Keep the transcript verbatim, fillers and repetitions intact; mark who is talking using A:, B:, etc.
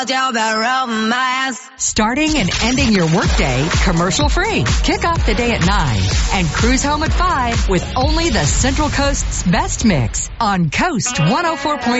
A: Starting and ending your workday commercial free. Kick off the day at nine and cruise home at five with only the Central Coast's best mix on Coast one oh four point five.